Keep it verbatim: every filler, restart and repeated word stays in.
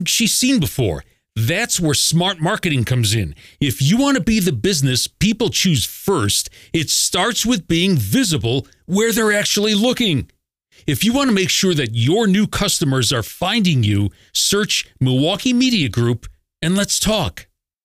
she's seen before. That's where smart marketing comes in. If you want to be the business people choose first, it starts with being visible where they're actually looking. If you want to make sure that your new customers are finding you, search Milwaukee Media Group and let's talk.